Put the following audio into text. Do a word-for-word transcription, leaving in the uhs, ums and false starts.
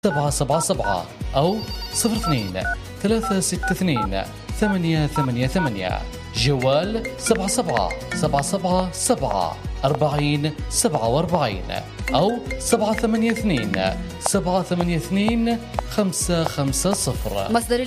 سبعة سبعة سبعة أو صفر اثنين ثلاثة ستة اثنين ثمانية ثمانية ثمانية. جوال سبعة سبعة سبعة سبعة سبعة أربعين سبعة وأربعين أو سبعة ثمانية اثنين سبعة ثمانية اثنين خمسة خمسة صفر. مصدر